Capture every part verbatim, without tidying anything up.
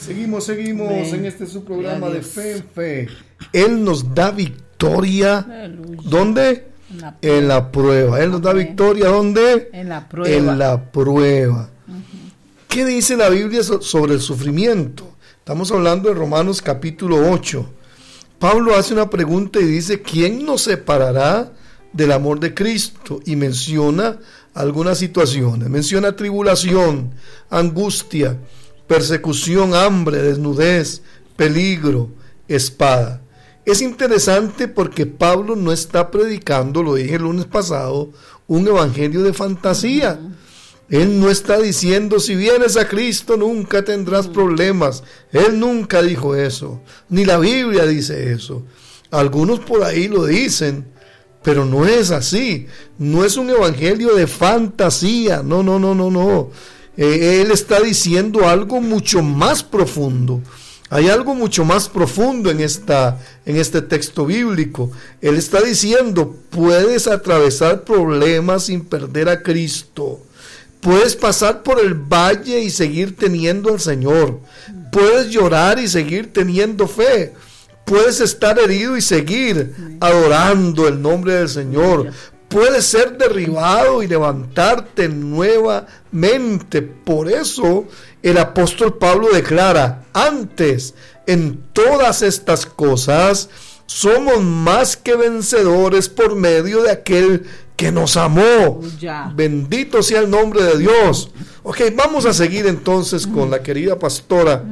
Seguimos, seguimos Amén. en este su programa de Dios. Fe en Fe. Él nos da victoria. Aleluya. ¿Dónde? En la, En la prueba. Él nos da Amén. victoria. ¿Dónde? en la prueba. En la prueba. ¿Qué dice la Biblia so- sobre el sufrimiento? Estamos hablando de Romanos capítulo ocho. Pablo hace una pregunta y dice, ¿quién nos separará del amor de Cristo? Y menciona algunas situaciones. Menciona tribulación, angustia, persecución, hambre, desnudez, peligro, espada. Es interesante porque Pablo no está predicando, lo dije el lunes pasado, un evangelio de fantasía. Él no está diciendo, si vienes a Cristo nunca tendrás problemas. Él nunca dijo eso, ni la Biblia dice eso. Algunos por ahí lo dicen, pero no es así. No es un evangelio de fantasía, no, no, no, no, no. Eh, él está diciendo algo mucho más profundo. Hay algo mucho más profundo en, esta, en este texto bíblico. Él está diciendo, puedes atravesar problemas sin perder a Cristo. Puedes pasar por el valle y seguir teniendo al Señor. Puedes llorar y seguir teniendo fe. Puedes estar herido y seguir adorando el nombre del Señor. Puedes ser derribado y levantarte nuevamente. Por eso el apóstol Pablo declara, antes, en todas estas cosas, somos más que vencedores por medio de aquel que nos amó. Ya. Bendito sea el nombre de Dios. Ok, vamos a seguir entonces con la querida pastora,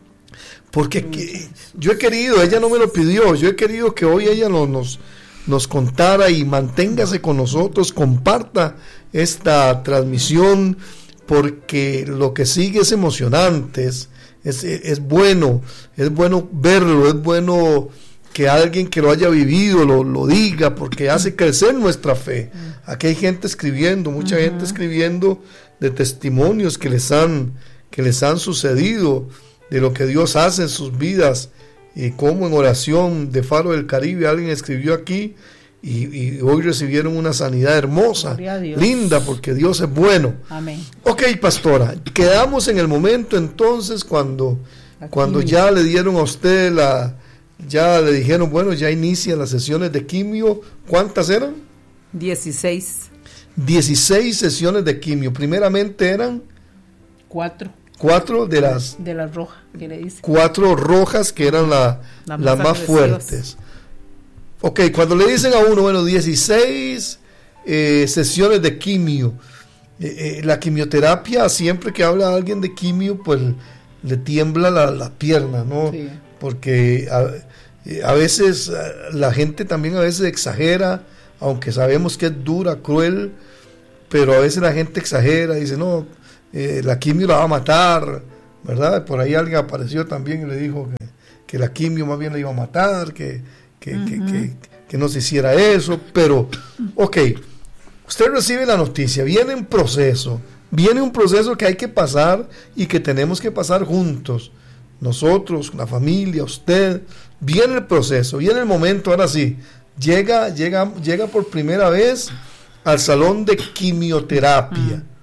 porque que- yo he querido, ella no me lo pidió, yo he querido que hoy ella nos, nos, nos contara y manténgase con nosotros, comparta esta transmisión, porque lo que sigue es emocionante, es, es, es bueno, es bueno verlo, es bueno que alguien que lo haya vivido lo, lo diga, porque hace crecer nuestra fe. Aquí hay gente escribiendo, mucha uh-huh. gente escribiendo de testimonios que les han, que les han sucedido, de lo que Dios hace en sus vidas, y como en oración de Faro del Caribe alguien escribió aquí, y, y hoy recibieron una sanidad hermosa, linda, porque Dios es bueno. Amén. Ok, pastora, quedamos en el momento entonces cuando, cuando ya le dieron a usted la... Ya le dijeron, bueno, ya inician las sesiones de quimio. ¿Cuántas eran? dieciséis. dieciséis sesiones de quimio. Primeramente eran Cuatro. Cuatro de las... De las rojas, que le dice. Cuatro rojas que eran la, las las más, más fuertes. Ok, cuando le dicen a uno, bueno, dieciséis eh, sesiones de quimio. Eh, eh, la quimioterapia, siempre que habla alguien de quimio, pues le tiembla la, la pierna, ¿no? Sí. Porque a, a veces la gente también a veces exagera, aunque sabemos que es dura, cruel, pero a veces la gente exagera, dice, no, eh, la quimio la va a matar, ¿verdad? Por ahí alguien apareció también y le dijo que, que la quimio más bien la iba a matar, que, que, uh-huh. que, que, que no se hiciera eso, pero, ok, usted recibe la noticia, viene un proceso, viene un proceso que hay que pasar y que tenemos que pasar juntos. Nosotros, la familia, usted, viene el proceso, viene el momento, ahora sí, llega, llega, llega por primera vez al salón de quimioterapia. Mm.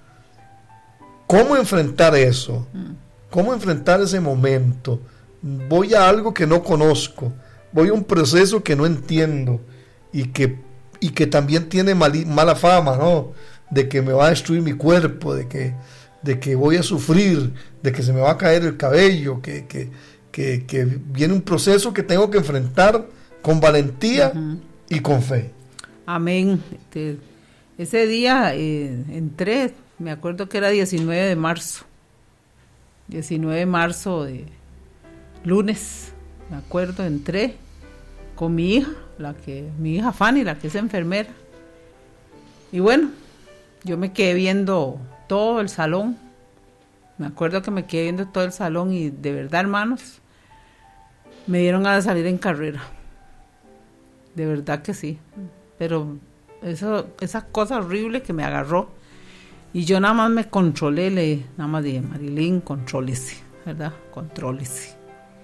¿Cómo enfrentar eso? Mm. ¿Cómo enfrentar ese momento? Voy a algo que no conozco, voy a un proceso que no entiendo y que, y que también tiene mali, mala fama, ¿no? De que me va a destruir mi cuerpo, de que... de que voy a sufrir, de que se me va a caer el cabello, que, que, que, que viene un proceso que tengo que enfrentar con valentía uh-huh. y con fe. Amén. Este, ese día eh, entré, me acuerdo que era diecinueve de marzo, diecinueve de marzo de lunes, me acuerdo, entré con mi hija, la que, mi hija Fanny, la que es enfermera, y bueno, yo me quedé viendo todo el salón, me acuerdo que me quedé viendo todo el salón y de verdad, hermanos, me dieron ganas de salir en carrera, de verdad que sí, pero eso, esa cosa horrible que me agarró y yo nada más me controlé, le, nada más dije, Marilyn, contrólese, ¿verdad? Contrólese.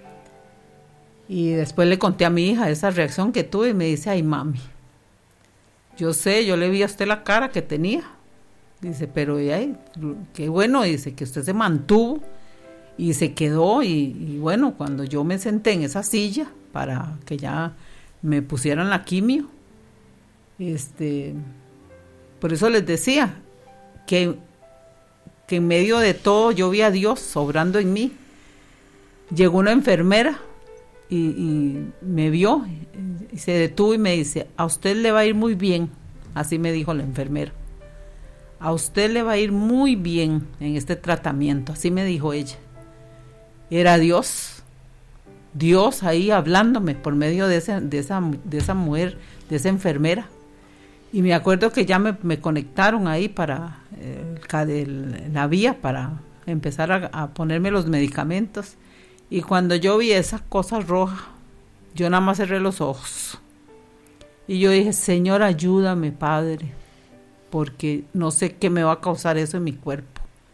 Y después le conté a mi hija esa reacción que tuve y me dice, ay mami, yo sé, yo le vi a usted la cara que tenía. Dice, pero ay, qué bueno, dice que usted se mantuvo y se quedó y, y bueno, cuando yo me senté en esa silla para que ya me pusieran la quimio, este, por eso les decía que, que en medio de todo yo vi a Dios obrando en mí. Llegó una enfermera y, y me vio y se detuvo y me dice, a usted le va a ir muy bien, así me dijo la enfermera, a usted le va a ir muy bien en este tratamiento, así me dijo ella. Era Dios, Dios ahí hablándome por medio de esa, de esa, de esa mujer, de esa enfermera. Y me acuerdo que ya me, me conectaron ahí para eh, el, la vía para empezar a, a ponerme los medicamentos. Y cuando yo vi esa cosa roja, yo nada más cerré los ojos. Y yo dije, Señor, ayúdame, Padre, porque no sé qué me va a causar eso en mi cuerpo.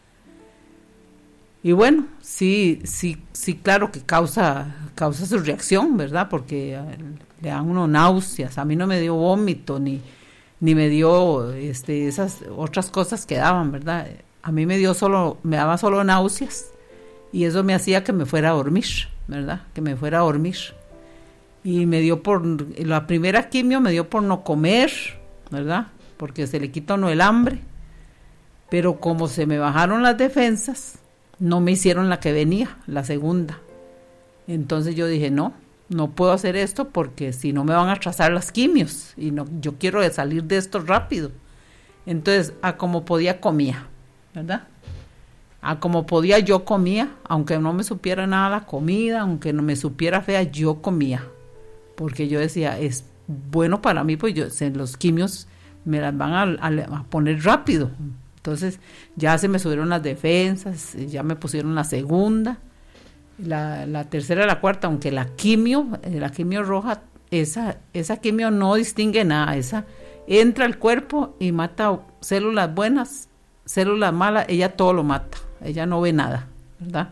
Y bueno, sí, sí, sí, claro que causa, causa su reacción, ¿verdad? Porque le dan uno náuseas. A mí no me dio vómito, ni, ni me dio este, esas otras cosas que daban, ¿verdad? A mí me dio solo, me daba solo náuseas. Y eso me hacía que me fuera a dormir, ¿verdad? Que me fuera a dormir. Y me dio por, la primera quimio me dio por no comer, ¿verdad? Porque se le quita uno el hambre. Pero como se me bajaron las defensas, no me hicieron la que venía, la segunda. Entonces yo dije, no, no puedo hacer esto porque si no me van a atrasar las quimios. Y no, yo quiero salir de esto rápido. Entonces, a como podía comía, ¿verdad? A como podía yo comía, aunque no me supiera nada la comida, aunque no me supiera fea, yo comía. Porque yo decía, es bueno para mí, pues yo, los quimios me las van a, a, a poner rápido. Entonces ya se me subieron las defensas, ya me pusieron la segunda, la, la tercera y la cuarta, aunque la quimio, la quimio roja, esa, esa quimio no distingue nada, esa entra al cuerpo y mata células buenas, células malas, ella todo lo mata, ella no ve nada, ¿verdad?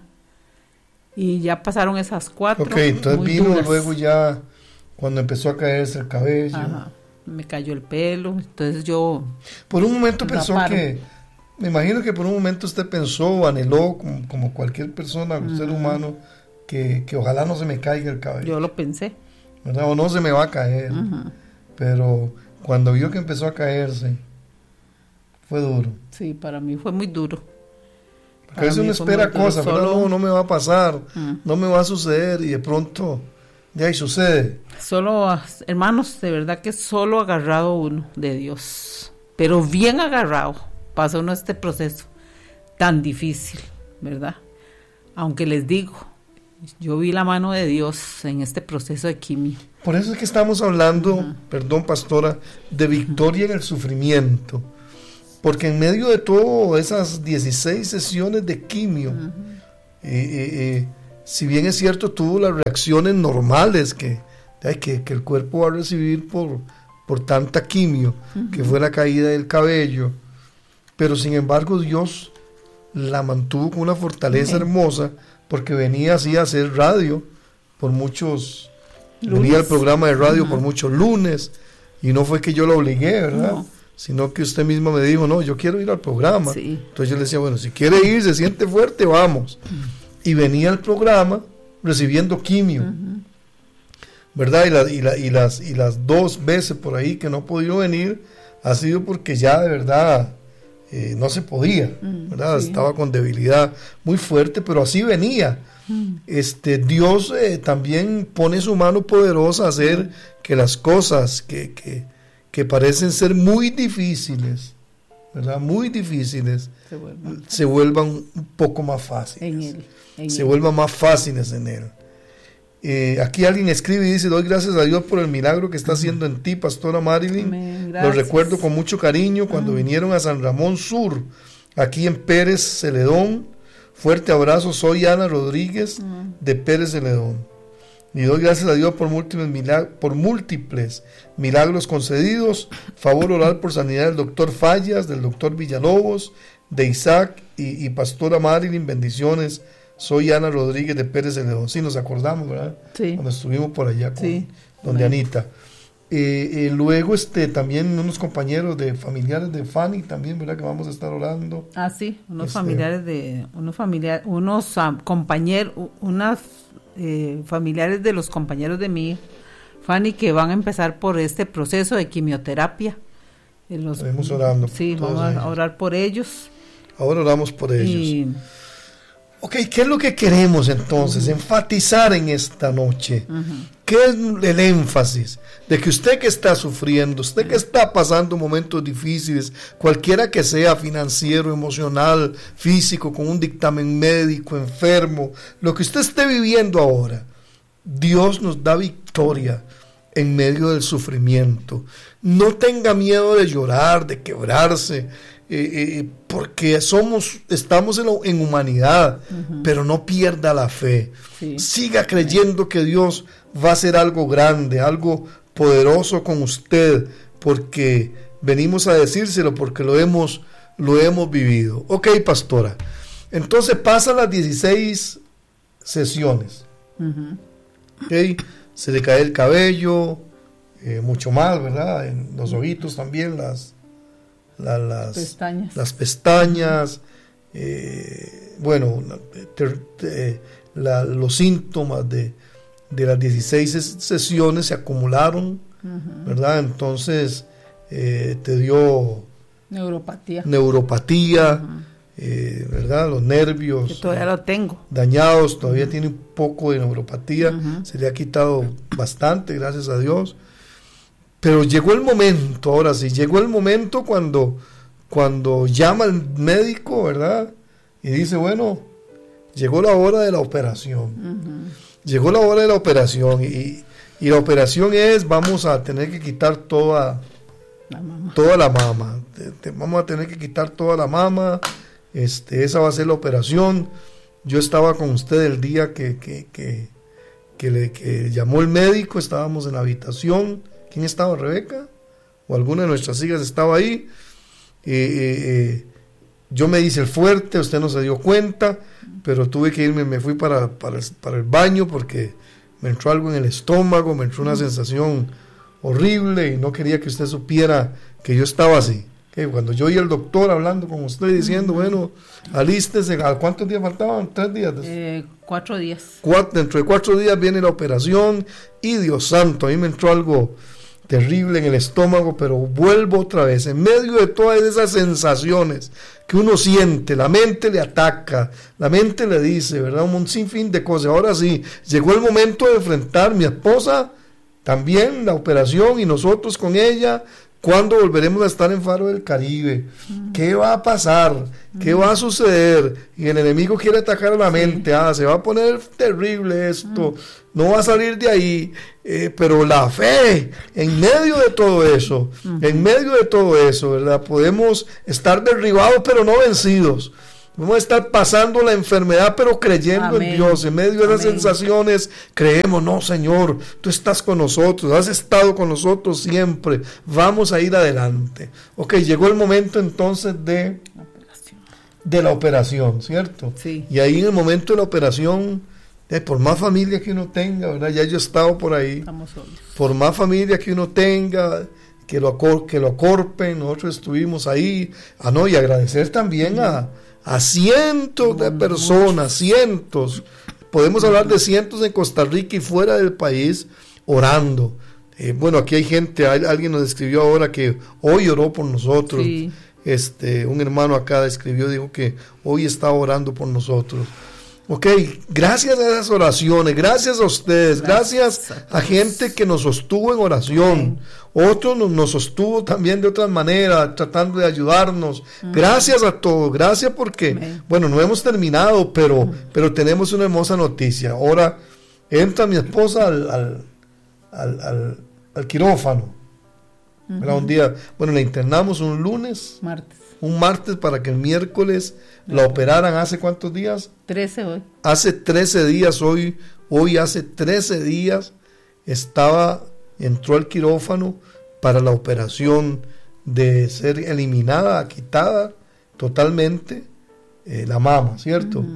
Y ya pasaron esas cuatro. Ok, entonces vino duras. Luego ya cuando empezó a caerse el cabello. Ajá, me cayó el pelo, entonces yo... Por un momento pensó raparo. que, me imagino que por un momento usted pensó, anheló, como, como cualquier persona, un uh-huh. ser humano, que, que ojalá no se me caiga el cabello. Yo lo pensé. ¿Verdad? O no se me va a caer. Uh-huh. Pero cuando vio que empezó a caerse, fue duro. Sí, para mí fue muy duro. Porque a veces uno espera cosas, pero no, no me va a pasar, uh-huh. no me va a suceder, y de pronto, ya y sucede. Solo, hermanos, de verdad que solo agarrado uno de Dios, pero bien agarrado, pasa uno este proceso tan difícil, ¿verdad? Aunque les digo, yo vi la mano de Dios en este proceso de quimio. Por eso es que estamos hablando, uh-huh. perdón, pastora, de victoria uh-huh. en el sufrimiento. Porque en medio de todas esas dieciséis sesiones de quimio, uh-huh. eh, eh, eh, si bien es cierto, tuvo las reacciones normales que, eh, que, que el cuerpo va a recibir por, por tanta quimio, uh-huh. que fue la caída del cabello, pero sin embargo Dios la mantuvo con una fortaleza uh-huh. hermosa, porque venía así a hacer radio por muchos, lunes. venía al programa de radio uh-huh. por muchos lunes, y no fue que yo la obligué, ¿verdad? No. Sino que usted misma me dijo, no, yo quiero ir al programa. Sí. Entonces yo le decía, bueno, si quiere ir, se siente fuerte, vamos. Uh-huh. Y venía al programa recibiendo quimio, uh-huh. ¿verdad? Y, la, y, la, y, las, y las dos veces por ahí que no ha podido venir, ha sido porque ya de verdad eh, no se podía, uh-huh. ¿verdad? Sí. Estaba con debilidad muy fuerte, pero así venía. Uh-huh. Este, Dios eh, también pone su mano poderosa a hacer uh-huh. que las cosas que... que que parecen ser muy difíciles, ¿verdad? Muy difíciles, se vuelvan, se vuelvan un poco más fáciles. En él, en se él. vuelvan más fáciles en Él. Eh, aquí alguien escribe y dice, doy gracias a Dios por el milagro que está haciendo en ti, Pastora Marilyn. Lo recuerdo con mucho cariño cuando uh-huh. vinieron a San Ramón Sur, aquí en Pérez Celedón. Fuerte abrazo, soy Ana Rodríguez uh-huh. de Pérez Celedón. Y doy gracias a Dios por múltiples, milag- por múltiples milagros concedidos. Favor orar por sanidad del doctor Fallas, del doctor Villalobos, de Isaac y, y Pastora Marilyn. Bendiciones. Soy Ana Rodríguez de Pérez de León. Sí, nos acordamos, ¿verdad? Sí. Cuando estuvimos por allá con, sí. donde Anita. Eh, eh, luego este también unos compañeros de familiares de Fanny también, ¿verdad? Que vamos a estar orando. Ah, sí, unos Este, familiares de, unos familiares, unos um, compañeros, unas eh, familiares de los compañeros de mi hija, Fanny, que van a empezar por este proceso de quimioterapia. En los, Estaremos orando. Sí, por vamos ellos. a orar por ellos. Ahora oramos por ellos. Y, Ok, ¿qué es lo que queremos entonces? Uh-huh. Enfatizar en esta noche. Uh-huh. ¿Qué es el énfasis? De que usted que está sufriendo, usted que está pasando momentos difíciles, cualquiera que sea, financiero, emocional, físico, con un dictamen médico, enfermo, lo que usted esté viviendo ahora, Dios nos da victoria en medio del sufrimiento. No tenga miedo de llorar, de quebrarse, Eh, eh, porque somos, estamos en, en humanidad, uh-huh. pero no pierda la fe. Sí. Siga creyendo que Dios va a hacer algo grande, algo poderoso con usted, porque venimos a decírselo, porque lo hemos, lo hemos vivido. Ok, pastora. Entonces pasan las dieciséis sesiones. Uh-huh. Okay. Se le cae el cabello, eh, mucho más, ¿verdad? En los ojitos también, las... La, las pestañas, las pestañas eh, bueno, te, te, la, los síntomas de, de las dieciséis sesiones se acumularon, uh-huh. ¿verdad? Entonces eh, te dio neuropatía, neuropatía uh-huh. eh, ¿verdad? Los nervios que todavía lo tengo dañados, todavía uh-huh. tiene un poco de neuropatía, uh-huh. se le ha quitado bastante, gracias a Dios. Pero llegó el momento, ahora sí, llegó el momento cuando, cuando llama al médico, ¿verdad? Y dice, bueno, llegó la hora de la operación. Uh-huh. Llegó la hora de la operación y, y la operación es, vamos a tener que quitar toda la mama. Toda la mama. Te, te, vamos a tener que quitar toda la mama. Este, esa va a ser la operación. Yo estaba con usted el día que, que, que, que, le, que llamó el médico, estábamos en la habitación. ¿Quién estaba? ¿Rebeca? ¿O alguna de nuestras hijas estaba ahí? Eh, eh, eh, yo me hice el fuerte, usted no se dio cuenta, pero tuve que irme, me fui para, para, el, para el baño porque me entró algo en el estómago, me entró una sensación horrible y no quería que usted supiera que yo estaba así. Que cuando yo oí al doctor hablando con usted diciendo, bueno, alístese, ¿a cuántos días faltaban? ¿Tres días? Eh, cuatro días. Cuatro, dentro de cuatro días viene la operación y Dios santo, a mí me entró algo terrible en el estómago, pero vuelvo otra vez, en medio de todas esas sensaciones que uno siente, la mente le ataca, la mente le dice, ¿verdad? Un sinfín de cosas. Ahora sí, llegó el momento de enfrentar mi esposa, también la operación y nosotros con ella. ¿Cuándo volveremos a estar en Faro del Caribe? Mm. ¿Qué va a pasar? Mm. ¿Qué va a suceder? Y el enemigo quiere atacar a la mente. Sí. Ah, se va a poner terrible esto. Mm. No va a salir de ahí. Eh, pero la fe, en medio de todo eso, mm. en medio de todo eso, ¿verdad? Podemos estar derribados, pero no vencidos. Vamos a estar pasando la enfermedad, pero creyendo Amén. En Dios. En medio de las sensaciones, creemos, no, Señor, tú estás con nosotros, has estado con nosotros siempre. Vamos a ir adelante. Ok, llegó el momento entonces de, de la operación, ¿cierto? Sí. Y ahí en el momento de la operación, eh, por más familia que uno tenga, ¿verdad? Ya yo he estado por ahí. Estamos solos. Por más familia que uno tenga, que lo, acor- que lo acorpen, nosotros estuvimos ahí. Ah, no, y agradecer también a... a cientos de personas, cientos, podemos hablar de cientos en Costa Rica y fuera del país, orando. Eh, bueno, aquí hay gente, hay, alguien nos escribió ahora que hoy oró por nosotros. Sí. Este, un hermano acá escribió, dijo que hoy está orando por nosotros. Ok, gracias a esas oraciones, gracias a ustedes, gracias, gracias a, a gente que nos sostuvo en oración. Sí. Otro nos, nos sostuvo también de otra manera, tratando de ayudarnos. Uh-huh. Gracias a todos, gracias porque, uh-huh. bueno, no hemos terminado, pero, uh-huh. pero tenemos una hermosa noticia. Ahora entra mi esposa al, al, al, al, al quirófano. Uh-huh. Un día, bueno, la internamos un lunes. Martes. Un martes para que el miércoles uh-huh. la operaran. ¿Hace cuántos días? trece hoy. Hace trece días, hoy, hoy hace trece días estaba... entró al quirófano para la operación de ser eliminada, quitada totalmente eh, la mama, ¿cierto? Uh-huh.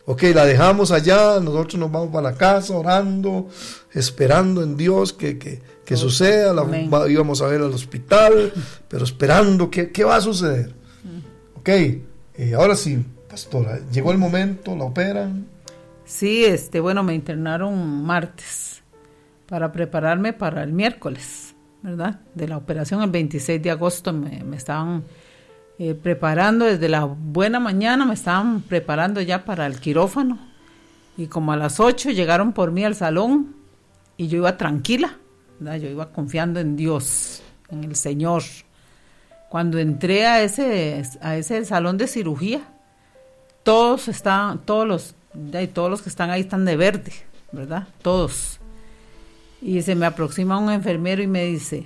Ok, la dejamos allá, nosotros nos vamos para la casa orando, esperando en Dios que, que, que suceda, la, va, íbamos a ver al hospital, pero esperando, ¿qué, qué va a suceder? Ok, eh, ahora sí, pastora, llegó el momento, la operan. Sí, este, bueno, me internaron martes para prepararme para el miércoles, ¿verdad? De la operación el veintiséis de agosto me, me estaban... Eh, preparando desde la buena mañana, me estaban preparando ya para el quirófano y como a las ocho llegaron por mí al salón y yo iba tranquila, ¿verdad? Yo iba confiando en Dios, en el Señor. Cuando entré a ese, a ese salón de cirugía, todos están, todos los, todos los que están ahí están de verde, ¿verdad? Todos. Y se me aproxima un enfermero y me dice,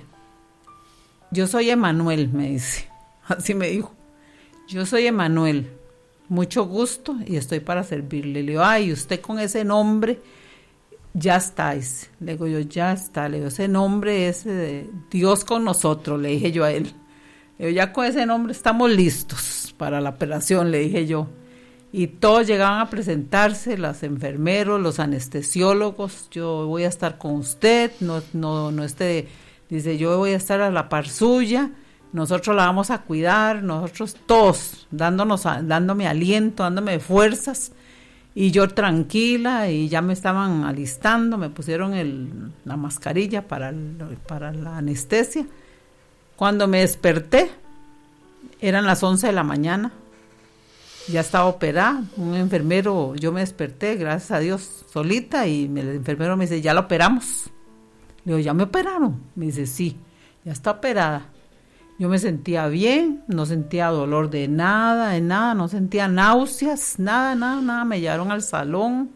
yo soy Emanuel, me dice. Así me dijo, yo soy Emanuel, mucho gusto y estoy para servirle. Le digo, ay, usted con ese nombre ya estáis. Le digo yo, ya está. Le digo, ese nombre es eh, Dios con nosotros, le dije yo a él. Le digo, ya con ese nombre estamos listos para la operación, le dije yo. Y todos llegaban a presentarse, los enfermeros, los anestesiólogos, yo voy a estar con usted, no, no, no esté, dice, yo voy a estar a la par suya. Nosotros la vamos a cuidar, nosotros todos, dándonos, dándome aliento, dándome fuerzas, y yo tranquila, y ya me estaban alistando, me pusieron el, la mascarilla para, el, para la anestesia. Cuando me desperté, eran las once de la mañana, ya estaba operada, un enfermero, yo me desperté, gracias a Dios, solita, y el enfermero me dice, ¿ya la operamos? Le digo, ¿ya me operaron? Me dice, sí, ya está operada. Yo me sentía bien, no sentía dolor de nada, de nada, no sentía náuseas, nada, nada, nada. Me llevaron al salón,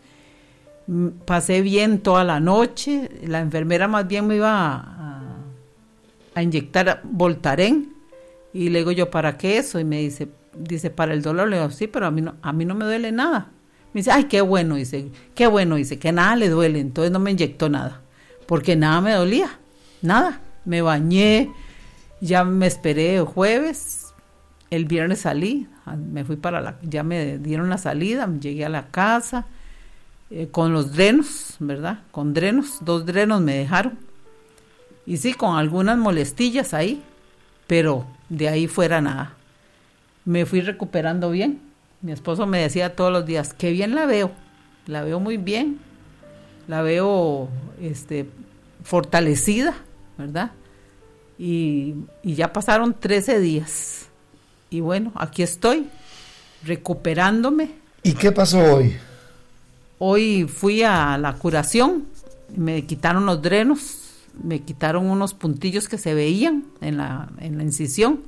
pasé bien toda la noche. La enfermera más bien me iba a, a, a inyectar Voltaren. Y le digo yo, ¿para qué eso? Y me dice, dice, para el dolor. Le digo, sí, pero a mí no, a mí no me duele nada. Me dice, ay, qué bueno, dice, qué bueno, dice, que nada le duele. Entonces no me inyectó nada, porque nada me dolía, nada. Me bañé. Ya me esperé el jueves, el viernes salí, me fui para la, ya me dieron la salida, llegué a la casa eh, con los drenos, ¿verdad? Con drenos, dos drenos me dejaron. Y sí, con algunas molestillas ahí, pero de ahí fuera nada. Me fui recuperando bien. Mi esposo me decía todos los días, qué bien la veo, la veo muy bien, la veo este, fortalecida, ¿verdad? Y, y ya pasaron trece días. Y bueno, aquí estoy, recuperándome. ¿Y qué pasó hoy? Hoy fui a la curación, me quitaron los drenos, me quitaron unos puntillos que se veían en la, en la incisión.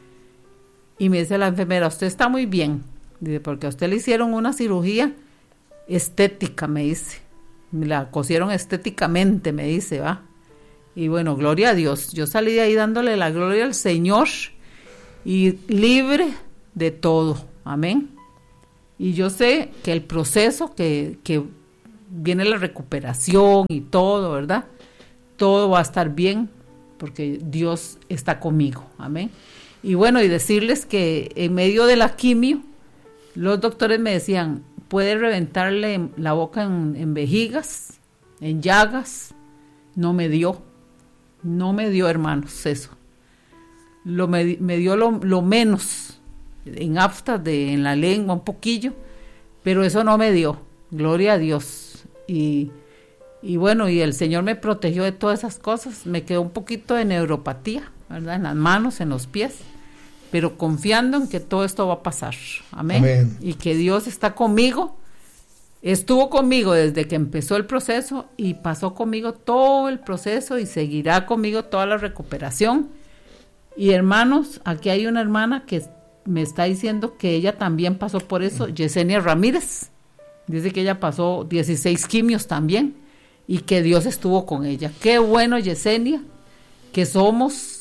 Y me dice la enfermera, usted está muy bien. Dice, porque a usted le hicieron una cirugía estética, me dice. Me la cosieron estéticamente, me dice, va. Y bueno, gloria a Dios. Yo salí de ahí dándole la gloria al Señor y libre de todo. Amén. Y yo sé que el proceso que, que viene la recuperación y todo, ¿verdad? Todo va a estar bien porque Dios está conmigo. Amén. Y bueno, y decirles que en medio de la quimio, los doctores me decían, puede reventarle la boca en, en vejigas, en llagas. No me dio. No me dio, hermanos, eso. Lo, me, me dio lo, lo menos, en aftas, de, en la lengua, un poquillo, pero eso no me dio, gloria a Dios. Y, y bueno, y el Señor me protegió de todas esas cosas. Me quedó un poquito de neuropatía, ¿verdad? En las manos, en los pies, pero confiando en que todo esto va a pasar. Amén. Amén. Y que Dios está conmigo. Estuvo conmigo desde que empezó el proceso y pasó conmigo todo el proceso y seguirá conmigo toda la recuperación. Y hermanos, aquí hay una hermana que me está diciendo que ella también pasó por eso, Yesenia Ramírez. Dice que ella pasó dieciséis quimios también y que Dios estuvo con ella. Qué bueno, Yesenia, que somos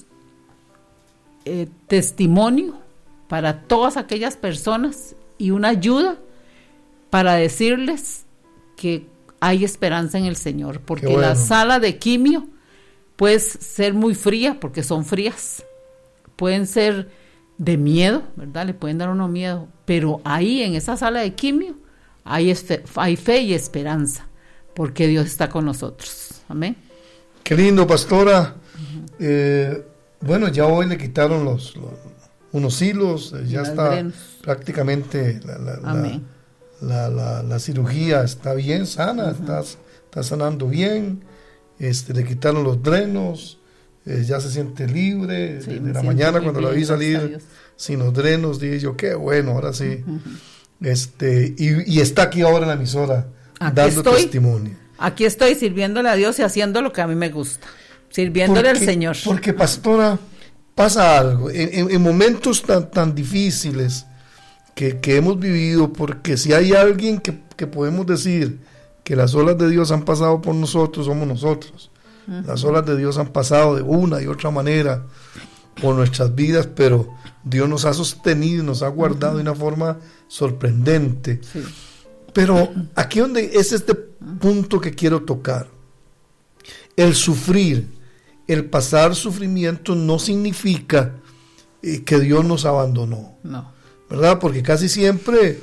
eh, testimonio para todas aquellas personas y una ayuda para decirles que hay esperanza en el Señor, porque bueno, la sala de quimio puede ser muy fría, porque son frías, pueden ser de miedo, ¿verdad? Le pueden dar uno miedo, pero ahí en esa sala de quimio hay, esfe- hay fe y esperanza, porque Dios está con nosotros. Amén. Qué lindo, pastora. Uh-huh. Eh, bueno, ya hoy le quitaron los, los unos hilos, eh, ya está drenos. Prácticamente la, la, la, la, la, la cirugía está bien sana, uh-huh. está, está sanando bien. Este, le quitaron los drenos, eh, ya se siente libre. Sí, de la mañana cuando bien, la vi salir sin los drenos, dije yo, qué bueno, ahora sí. Uh-huh. Este, y, y está aquí ahora en la emisora aquí dando estoy, testimonio. Aquí estoy sirviéndole a Dios y haciendo lo que a mí me gusta, sirviéndole porque, al Señor. Porque, pastora, pasa algo, en, en, en momentos tan, tan difíciles que, que hemos vivido, porque si hay alguien que, que podemos decir que las olas de Dios han pasado por nosotros, somos nosotros. Uh-huh. Las olas de Dios han pasado de una y otra manera por nuestras vidas, pero Dios nos ha sostenido y nos ha guardado uh-huh. de una forma sorprendente. Sí. Pero aquí donde es este punto que quiero tocar. El sufrir, el pasar sufrimiento no significa eh, que Dios nos abandonó. No. ¿Verdad? Porque casi siempre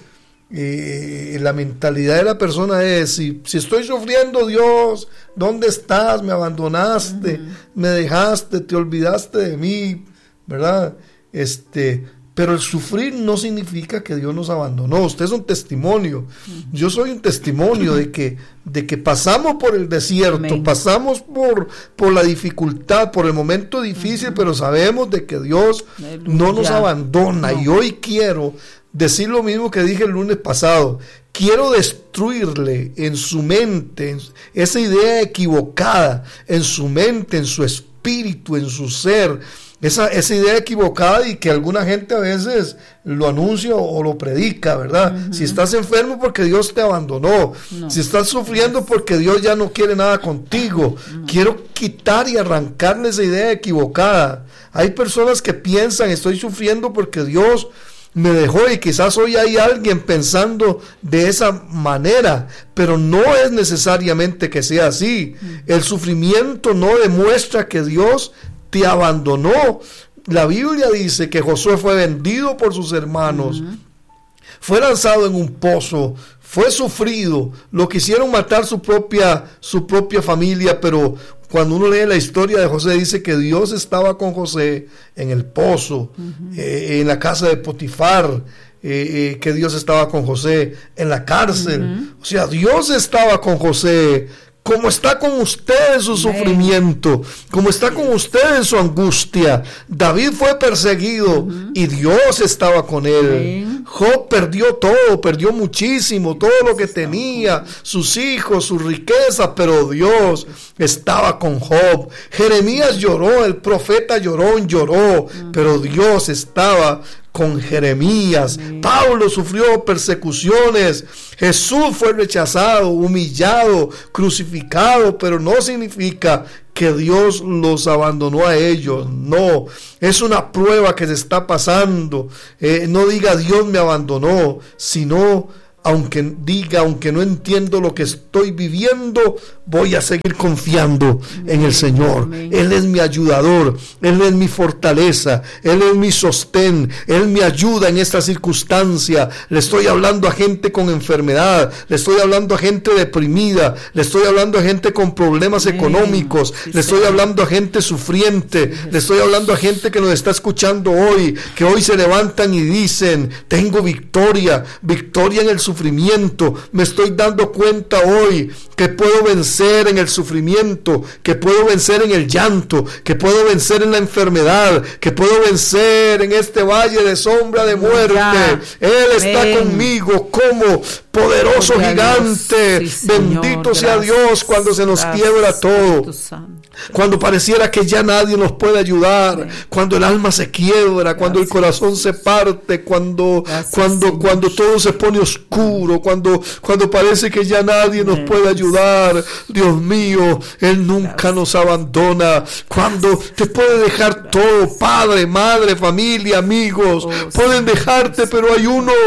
eh, la mentalidad de la persona es, si, si estoy sufriendo, Dios, ¿dónde estás? Me abandonaste, uh-huh. me dejaste, te olvidaste de mí, ¿verdad? Este, pero el sufrir no significa que Dios nos abandonó. Usted es un testimonio. Uh-huh. Yo soy un testimonio de que, de que pasamos por el desierto, Amén. pasamos por, por la dificultad, por el momento difícil, uh-huh. pero sabemos de que Dios Aleluya. no nos abandona. No. Y hoy quiero decir lo mismo que dije el lunes pasado. Quiero destruirle en su mente en esa idea equivocada, en su mente, en su espíritu, en su ser. Esa, esa idea equivocada y que alguna gente a veces lo anuncia o lo predica, ¿verdad? Uh-huh. Si estás enfermo porque Dios te abandonó, no. si estás sufriendo porque Dios ya no quiere nada contigo, no. quiero quitar y arrancarle esa idea equivocada. Hay personas que piensan, estoy sufriendo porque Dios me dejó, y quizás hoy hay alguien pensando de esa manera, pero no es necesariamente que sea así. Uh-huh. El sufrimiento no demuestra que Dios te abandonó. La Biblia dice que Josué fue vendido por sus hermanos, uh-huh. fue lanzado en un pozo, fue sufrido, lo quisieron matar su propia, su propia familia, pero cuando uno lee la historia de José dice que Dios estaba con José en el pozo, uh-huh. eh, en la casa de Potifar, eh, eh, que Dios estaba con José en la cárcel, uh-huh. o sea, Dios estaba con José, como está con usted en su sufrimiento, como está con usted en su angustia. David fue perseguido uh-huh. y Dios estaba con él. Sí. Job perdió todo, perdió muchísimo, todo lo que tenía, sus hijos, su riqueza, pero Dios estaba con Job. Jeremías lloró, el profeta lloró, lloró, uh-huh. pero Dios estaba con Jeremías. Amén. Pablo sufrió persecuciones, Jesús fue rechazado, humillado, crucificado, pero no significa que Dios los abandonó a ellos. No, es una prueba que se está pasando. Eh, no diga Dios me abandonó, sino aunque diga, aunque no entiendo lo que estoy viviendo, voy a seguir confiando Amén. en el Señor. Amén. Él es mi ayudador, Él es mi fortaleza, Él es mi sostén, Él me ayuda en esta circunstancia. Le estoy hablando a gente con enfermedad, le estoy hablando a gente deprimida, le estoy hablando a gente con problemas Amén. económicos, sí, le estoy sí. hablando a gente sufriente, sí, le estoy hablando a gente que nos está escuchando hoy, que hoy se levantan y dicen, tengo victoria, victoria en el sufrimiento. Sufrimiento, me estoy dando cuenta hoy que puedo vencer en el sufrimiento, que puedo vencer en el llanto, que puedo vencer en la enfermedad, que puedo vencer en este valle de sombra de muerte. Ya. Él está Ven. conmigo como poderoso Gloria gigante. Sí, bendito sea Dios cuando se nos Gracias. quiebra todo. Cuando pareciera que ya nadie nos puede ayudar, Amén. cuando el alma se quiebra, cuando Gracias. el corazón se parte, cuando Gracias, cuando cuando todo se pone oscuro, cuando cuando parece que ya nadie nos puede ayudar. Dios mío, Él nunca Gracias. nos abandona. Cuando te puede dejar todo, padre, madre, familia, amigos, oh, pueden dejarte, pero hay uno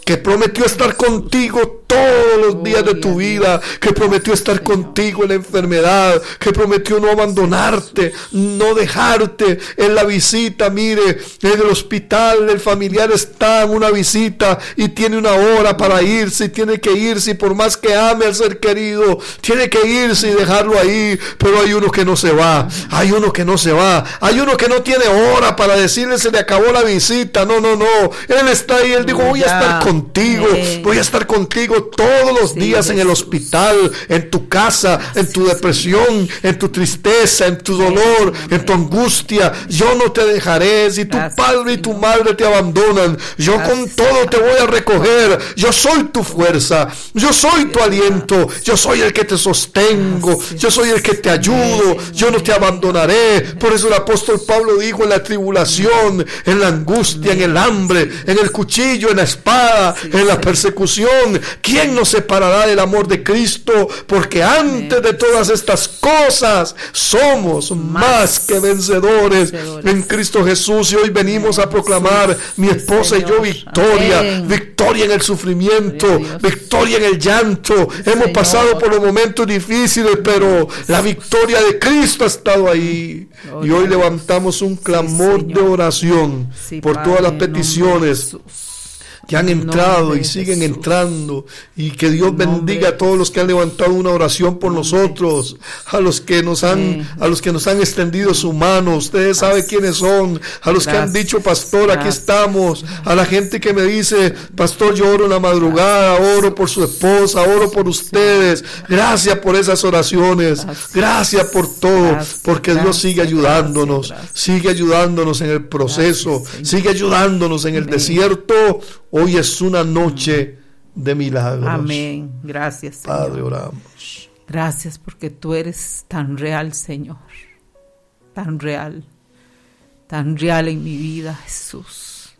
que prometió estar contigo todos los días de tu vida, que prometió estar contigo en la enfermedad, que prometió no abandonarte, no dejarte en la visita. Mire, en el hospital el familiar está en una visita y tiene una hora para irse, y tiene que irse, y por más que ame al ser querido, tiene que irse y dejarlo ahí. Pero hay uno que no se va, hay uno que no se va, hay uno que no tiene hora para decirle se le acabó la visita. No, no, no, él está ahí, él dijo, voy a estar contigo, voy a estar contigo todos los días en el hospital, en tu casa, en tu depresión, en tu tristeza, en tu dolor, en tu angustia. Yo no te dejaré. Si tu padre y tu madre te abandonan, yo con todo te voy a recoger. Yo soy tu fuerza, yo soy tu aliento, yo soy el que te sostengo, yo soy el que te ayudo, yo no te abandonaré. Por eso el apóstol Pablo dijo, en la tribulación, en la angustia, en el hambre, en el cuchillo, en la espada, en la persecución, ¿quién nos separará del amor de Cristo? Porque antes de todas estas cosas somos más que vencedores en Cristo Jesús. Y hoy venimos a proclamar, mi esposa y yo, victoria, victoria en el sufrimiento, victoria en el llanto. Hemos pasado por los momentos difíciles, pero la victoria de Cristo ha estado ahí. Y hoy levantamos un clamor de oración por todas las peticiones que han entrado y siguen entrando, y que Dios bendiga a todos los que han levantado una oración por nosotros, a los que nos han a los que nos han extendido su mano. Ustedes saben quiénes son, a los que han dicho, pastor, aquí estamos, a la gente que me dice, pastor, yo oro en la madrugada, oro por su esposa, oro por ustedes. Gracias por esas oraciones, gracias por todo, porque Dios sigue ayudándonos, sigue ayudándonos en el proceso, sigue ayudándonos en el desierto. Hoy es una noche de milagros. Amén. Gracias, Señor. Padre, oramos. Gracias porque tú eres tan real, Señor. Tan real. Tan real en mi vida, Jesús.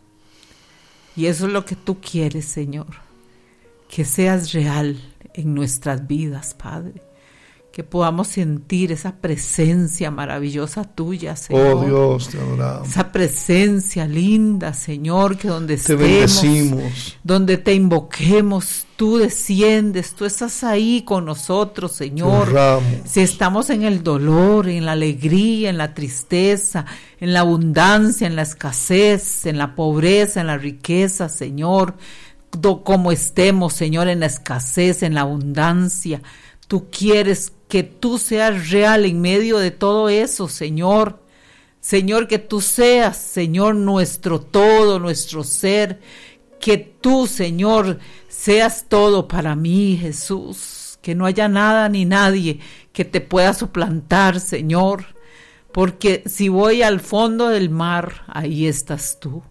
Y eso es lo que tú quieres, Señor. Que seas real en nuestras vidas, Padre. Que podamos sentir esa presencia maravillosa tuya, Señor. Oh Dios, te adoramos. Esa presencia linda, Señor, que donde te estemos, bendecimos, donde te invoquemos, tú desciendes, tú estás ahí con nosotros, Señor. Si estamos en el dolor, en la alegría, en la tristeza, en la abundancia, en la escasez, en la pobreza, en la riqueza, Señor, como estemos, Señor, en la escasez, en la abundancia, tú quieres que tú seas real en medio de todo eso, Señor. Señor, que tú seas, Señor, nuestro todo, nuestro ser. Que tú, Señor, seas todo para mí, Jesús. Que no haya nada ni nadie que te pueda suplantar, Señor. Porque si voy al fondo del mar, ahí estás tú.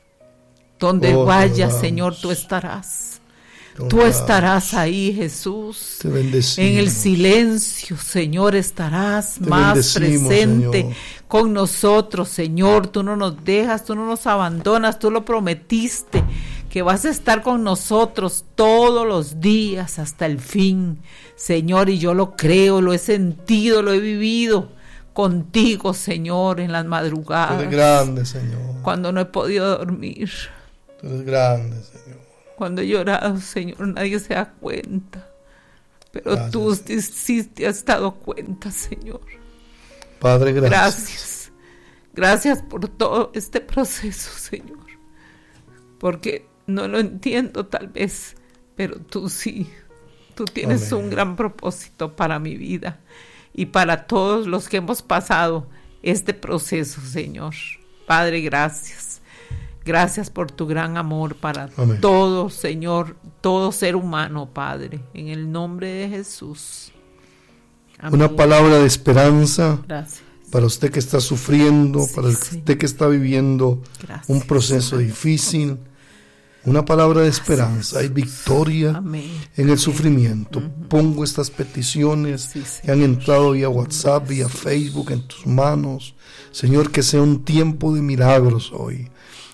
Donde oh, vaya, Señor, tú estarás. Tú estarás ahí, Jesús. Te bendecimos. En el silencio, Señor, estarás Te más presente Señor. Con nosotros, Señor. Tú no nos dejas, tú no nos abandonas, tú lo prometiste, que vas a estar con nosotros todos los días hasta el fin, Señor. Y yo lo creo, lo he sentido, lo he vivido contigo, Señor, en las madrugadas. Tú eres grande, Señor. Cuando no he podido dormir. Tú eres grande, Señor. Cuando he llorado, Señor, nadie se da cuenta. Pero gracias, tú sí te has dado cuenta, Señor. Padre, gracias. Gracias. Gracias por todo este proceso, Señor. Porque no lo entiendo tal vez, pero tú sí. Tú tienes Amén. Un gran propósito para mi vida y para todos los que hemos pasado este proceso, Señor. Padre, gracias. Gracias por tu gran amor para Amén. Todo, Señor, todo ser humano, Padre, en el nombre de Jesús. Amén. Una palabra de esperanza. Gracias. Para usted que está sufriendo, sí, para usted sí. que está viviendo Gracias, un proceso Amén. Difícil. Una palabra de esperanza. Gracias. Hay victoria Amén. En el sufrimiento. Uh-huh. Pongo estas peticiones sí, que han entrado vía WhatsApp, vía Facebook en tus manos. Señor, que sea un tiempo de milagros hoy.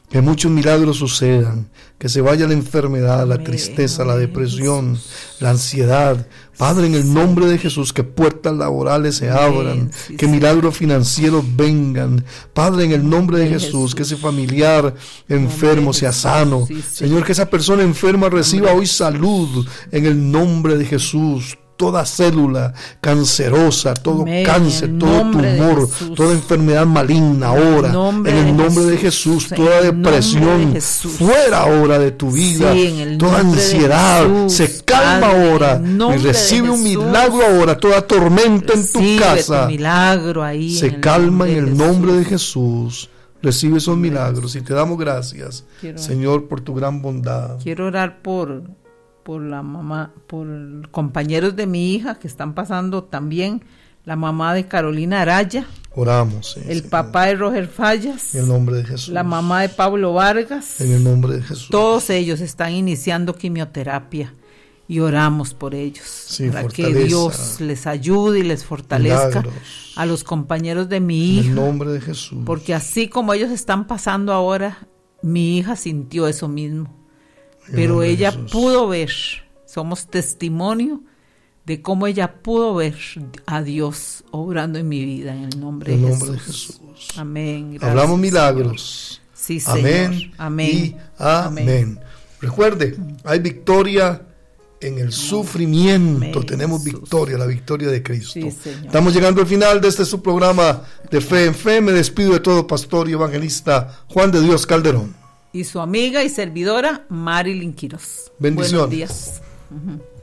Que muchos milagros sucedan, que se vaya la enfermedad, Amén, la tristeza, la amén, depresión, Jesús. la ansiedad. Padre, en el nombre de Jesús, que puertas laborales se Amén, abran, sí, que sí. milagros financieros vengan. Padre, en el nombre de Amén, Jesús, Jesús. que ese familiar enfermo Amén, sea Jesús. sano. Sí, sí. Señor, que esa persona enferma reciba Amén. hoy salud en el nombre de Jesús. Toda célula cancerosa, todo Amén, cáncer, en todo nombre de tumor, Jesús. toda enfermedad maligna En el ahora, nombre en el de nombre de Jesús, Jesús, en toda el nombre de depresión, Jesús. fuera ahora de tu vida, Sí, en el toda nombre de ansiedad, Jesús, se calma Padre, ahora en el y nombre de recibe un Jesús. milagro ahora, toda tormenta en tu Recibe casa, tu milagro ahí en se el calma nombre en de el nombre de Jesús. Jesús. Recibe esos milagros y te damos gracias, Quiero- Señor, por tu gran bondad. Quiero orar por, por la mamá, por compañeros de mi hija que están pasando también, la mamá de Carolina Araya, Oramos, sí, el Señor. papá de Roger Fallas, En el nombre de Jesús. la mamá de Pablo Vargas. En el nombre de Jesús. Todos ellos están iniciando quimioterapia y oramos por ellos, Sí, para que fortaleza. Dios les ayude y les fortalezca Milagros. a los compañeros de mi En el hija, nombre de Jesús. porque así como ellos están pasando ahora, mi hija sintió eso mismo, En el pero nombre de ella Jesús. pudo ver, somos testimonio de cómo ella pudo ver a Dios obrando en mi vida, en el nombre, En el de, nombre de Jesús. Jesús. Amén. Gracias, Hablamos Señor. milagros. Sí, Señor. Amén. Amén. Y amén. Amén. Recuerde, hay victoria en el sufrimiento. Amén, Tenemos Jesús. victoria, la victoria de Cristo. Sí, Señor. Estamos llegando al final de este su programa de Fe en Fe. Me despido de todo pastor y evangelista Juan de Dios Calderón. Y su amiga y servidora Marilyn Quiros. Bendiciones. Buenos días. Ujú.